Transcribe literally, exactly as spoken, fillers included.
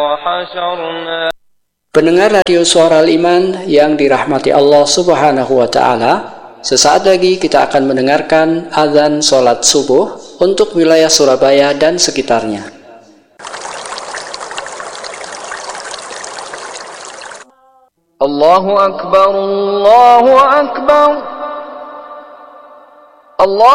Pendengar radio Suara Al-Iman yang dirahmati Allah Subhanahu wa Ta'ala, sesaat lagi kita akan mendengarkan azan sholat subuh untuk wilayah Surabaya dan sekitarnya. Allahu Akbar, Allahu Akbar, Allah